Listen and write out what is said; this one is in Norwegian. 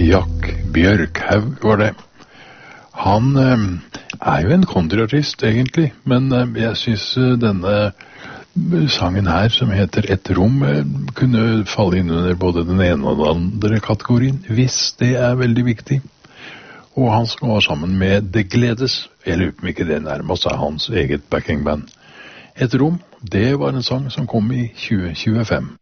Jack Bjørkhaug var det. Han er jo en countryartist egentlig, men jeg synes denne sangen her som heter Et rom kunne falle inn under både den ene og den andre kategorien, hvis det er veldig viktig. Og han skal være sammen med Det Gledes, jeg lurer på om ikke det nærmest er hans eget backingband. Et rom, det var en sang som kom i 2025.